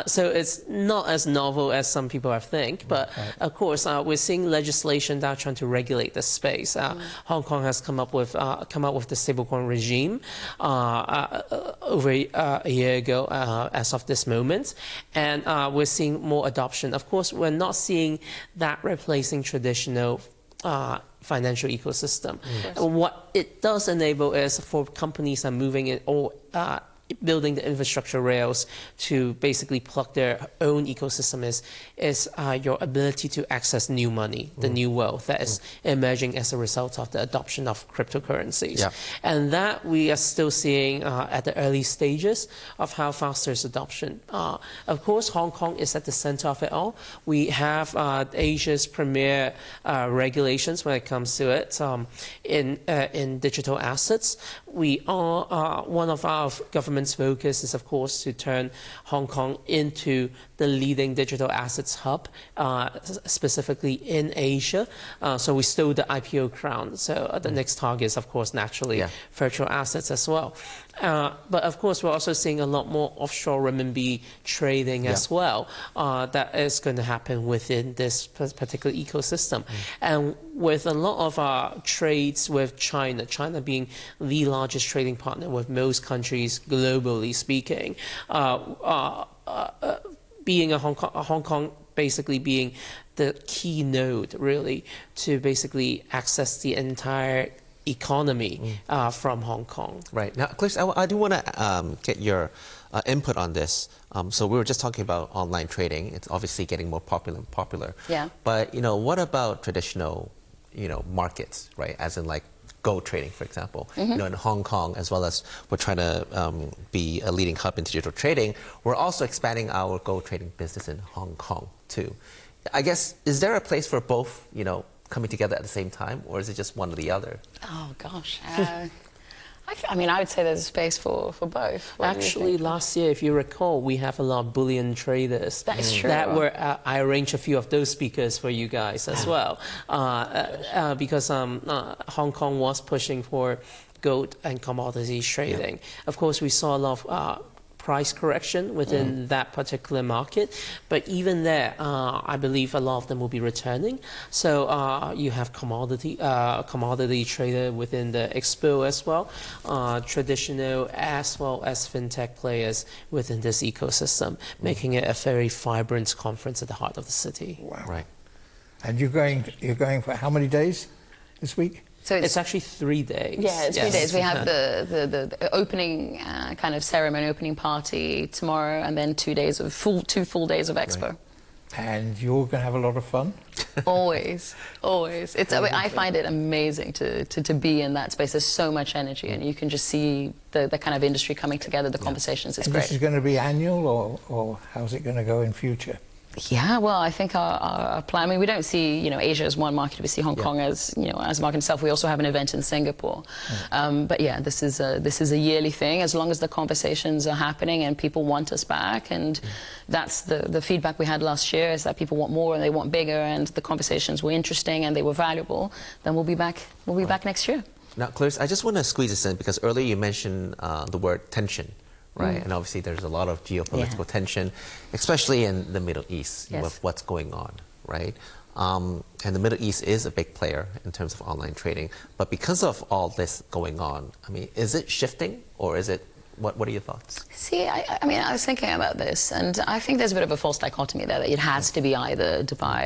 So it's not as novel as some people think, but of course we're seeing legislation that are trying to regulate this space. Hong Kong has come up with the stablecoin regime over a year ago as of this moment, and we're seeing more adoption. Of course, we're not seeing that replacing traditional financial ecosystem. What it does enable is for companies that are moving it or building the infrastructure rails to basically plug their own ecosystem is your ability to access new money, the new wealth that is emerging as a result of the adoption of cryptocurrencies. And that we are still seeing at the early stages of how fast there's adoption. Of course, Hong Kong is at the center of it all. We have Asia's premier regulations when it comes to it in digital assets. We are one of our government's focus is, of course, to turn Hong Kong into the leading digital assets hub, specifically in Asia. So we stole the IPO crown. So the next target is, of course, naturally virtual assets as well. But of course, we're also seeing a lot more offshore renminbi trading as well. That is going to happen within this particular ecosystem. And with a lot of our trades with China, China being the largest trading partner with most countries globally speaking, being Hong Kong basically being the key node really to basically access the entire economy from Hong Kong. Right. Now, Clarisse, I do want to get your input on this. So we were just talking about online trading. It's obviously getting more popular and popular. Yeah. But, what about traditional, markets, right? As in like gold trading, for example. In Hong Kong, as well as we're trying to be a leading hub in digital trading, we're also expanding our gold trading business in Hong Kong too. I guess, is there a place for both, coming together at the same time, or is it just one or the other? Oh, gosh. I mean, I would say there's a space for both. Actually, last year, if you recall, we have a lot of bullion traders. That is true. That were, I arranged a few of those speakers for you guys as well, because Hong Kong was pushing for gold and commodities trading. Of course, we saw a lot of price correction within that particular market, but even there, I believe a lot of them will be returning. So you have commodity trader within the expo as well, traditional as well as fintech players within this ecosystem, making it a very vibrant conference at the heart of the city. Wow! Right. And you're going for how many days this week? So it's actually 3 days. Yeah, it's 3 days. We have the opening kind of ceremony, opening party tomorrow, and then 2 days of two full days of expo. Right. And you're going to have a lot of fun? Always, always. I find it amazing to be in that space. There's so much energy, and you can just see the kind of industry coming together, the conversations. It's great. This is going to be annual, or how's it going to go in future? Yeah, well, I think our plan, I mean, we don't see, Asia as one market. We see Hong Kong as, as a market itself. We also have an event in Singapore. But yeah, this is a yearly thing, as long as the conversations are happening and people want us back. And that's the feedback we had last year, is that people want more and they want bigger, and the conversations were interesting and they were valuable. Then we'll be back. We'll be back next year. Now, Clarisse, I just want to squeeze this in, because earlier you mentioned the word tension. Right, and obviously there's a lot of geopolitical tension, especially in the Middle East, with what's going on, right? And the Middle East is a big player in terms of online trading. But because of all this going on, I mean, is it shifting, or is it, what are your thoughts? See, I mean, I was thinking about this, and I think there's a bit of a false dichotomy there, that it has to be either Dubai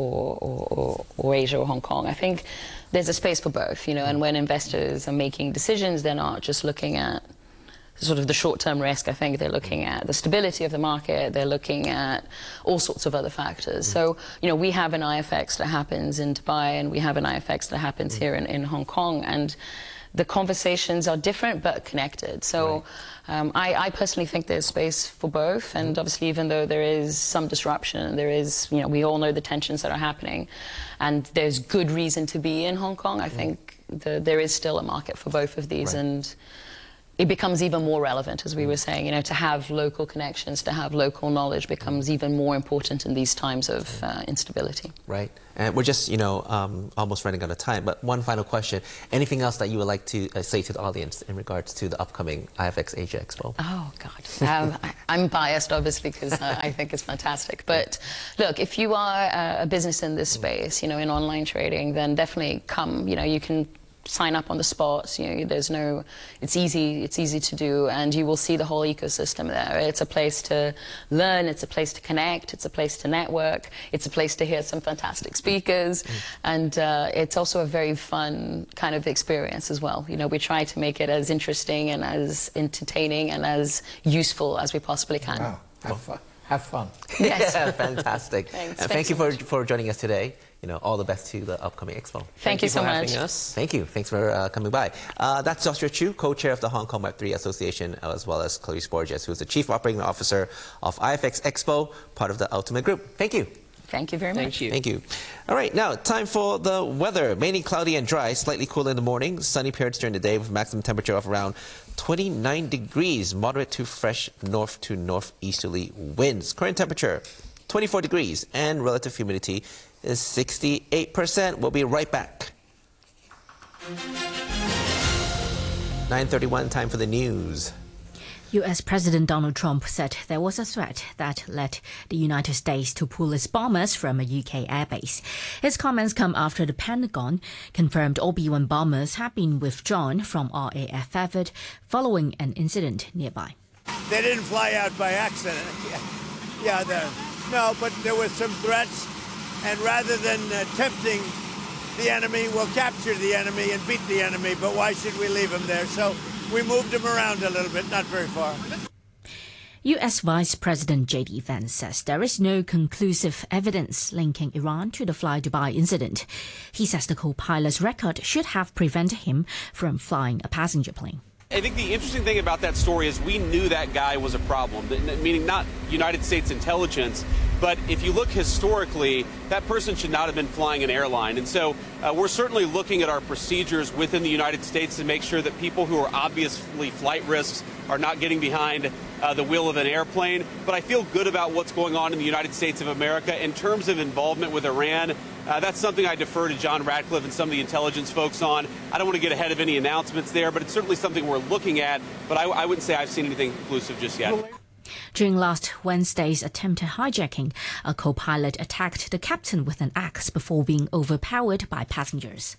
or Asia or Hong Kong. I think there's a space for both, and when investors are making decisions, they're not just looking at sort of the short-term risk. I think they're looking at the stability of the market. They're looking at all sorts of other factors. So, we have an IFX that happens in Dubai, and we have an IFX that happens here in Hong Kong, and the conversations are different but connected. So I personally think there's space for both, and obviously, even though there is some disruption, there is, we all know the tensions that are happening, and there's good reason to be in Hong Kong. I think there is still a market for both of these, and it becomes even more relevant, as we were saying. You know, to have local connections, to have local knowledge becomes even more important in these times of instability. Right. And we're just, almost running out of time. But one final question. Anything else that you would like to say to the audience in regards to the upcoming IFX Asia Expo? Oh, God. I'm biased, obviously, because I think it's fantastic. But look, if you are a business in this space, in online trading, then definitely come. You can sign up on the spot. It's easy to do, and you will see the whole ecosystem there. It's a place to learn, it's a place to connect, it's a place to network, it's a place to hear some fantastic speakers, and it's also a very fun kind of experience as well. We try to make it as interesting and as entertaining and as useful as we possibly can. Wow. Have fun. Yes. Yeah, fantastic. Thanks. Thank you for joining us today. All the best to the upcoming expo. Thank you so for much. having us. Thank you. Thanks for coming by. That's Joshua Chu, co-chair of the Hong Kong Web3 Association, as well as Clarice Borges, who's the Chief Operating Officer of IFX Expo, part of the Ultimate Group. Thank you. Thank you very much. Thank you. Thank you. All right, now time for the weather. Mainly cloudy and dry, slightly cool in the morning, sunny periods during the day with maximum temperature of around 29 degrees, moderate to fresh north to northeasterly winds. Current temperature 24 degrees and relative humidity is 68%. We'll be right back. 9:31, time for the news. U.S. President Donald Trump said there was a threat that led the United States to pull its bombers from a UK airbase. His comments come after the Pentagon confirmed all B-1 bombers have been withdrawn from RAF effort following an incident nearby. They didn't fly out by accident. No, but there were some threats, and rather than tempting the enemy, we'll capture the enemy and beat the enemy, but why should we leave him there? So we moved him around a little bit, not very far. U.S. Vice President J.D. Vance says there is no conclusive evidence linking Iran to the Fly Dubai incident. He says the co-pilot's record should have prevented him from flying a passenger plane. I think the interesting thing about that story is we knew that guy was a problem, meaning not United States intelligence, but if you look historically, that person should not have been flying an airline. And so we're certainly looking at our procedures within the United States to make sure that people who are obviously flight risks are not getting behind the wheel of an airplane. But I feel good about what's going on in the United States of America. In terms of involvement with Iran, that's something I defer to John Ratcliffe and some of the intelligence folks on. I don't want to get ahead of any announcements there, but it's certainly something we're looking at. But I wouldn't say I've seen anything conclusive just yet. During last Wednesday's attempted hijacking, a co-pilot attacked the captain with an axe before being overpowered by passengers.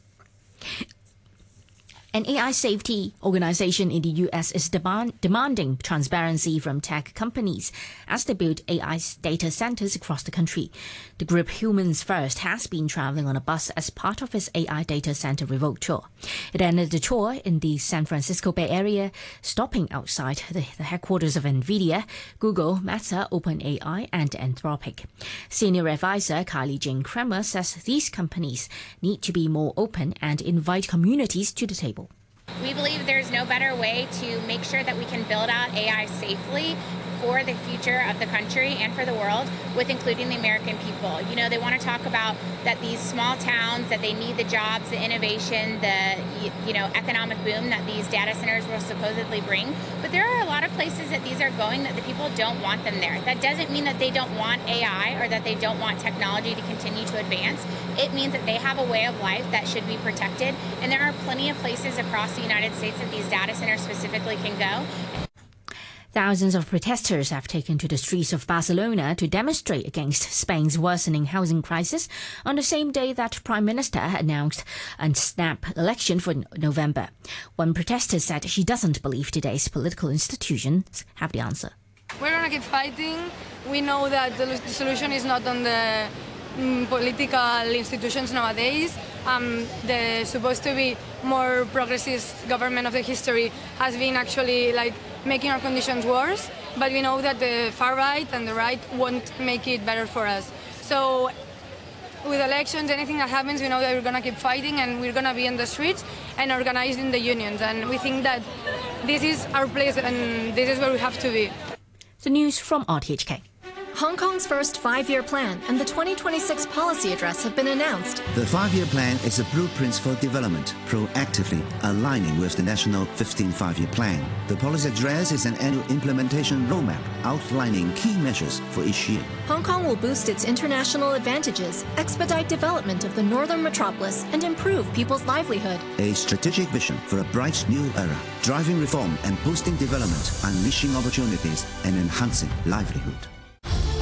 An AI safety organization in the U.S. is demanding transparency from tech companies as they build AI data centers across the country. The group Humans First has been traveling on a bus as part of its AI data center Revoke tour. It ended the tour in the San Francisco Bay Area, stopping outside the headquarters of NVIDIA, Google, Meta, OpenAI, and Anthropic. Senior advisor Kylie Jane Kremer says these companies need to be more open and invite communities to the table. We believe there's no better way to make sure that we can build out AI safely for the future of the country and for the world, with including the American people. They want to talk about that these small towns, that they need the jobs, the innovation, the economic boom that these data centers will supposedly bring. But there are a lot of places that these are going that the people don't want them there. That doesn't mean that they don't want AI or that they don't want technology to continue to advance. It means that they have a way of life that should be protected. And there are plenty of places across the United States that these data centers specifically can go. Thousands of protesters have taken to the streets of Barcelona to demonstrate against Spain's worsening housing crisis on the same day that Prime Minister announced a snap election for November. One protester said she doesn't believe today's political institutions have the answer. We're going to keep fighting. We know that the solution is not on the political institutions nowadays. The supposed to be more progressist government of the history has been actually making our conditions worse, but we know that the far right and the right won't make it better for us. So with elections, anything that happens, we know that we're going to keep fighting and we're going to be in the streets and organized in the unions. And we think that this is our place and this is where we have to be. The news from RTHK. Hong Kong's first 5-year plan and the 2026 policy address have been announced. The 5-year plan is a blueprint for development, proactively aligning with the national 15th 5-year plan. The policy address is an annual implementation roadmap outlining key measures for each year. Hong Kong will boost its international advantages, expedite development of the northern metropolis, and improve people's livelihood. A strategic vision for a bright new era, driving reform and boosting development, unleashing opportunities and enhancing livelihood.